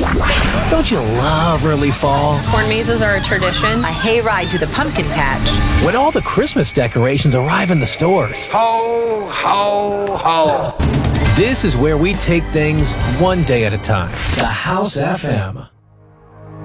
Don't you love early fall? Corn mazes are a tradition. A hayride to the pumpkin patch. When all the Christmas decorations arrive in the stores. Ho, ho, ho. This is where we take things one day at a time. The House FM.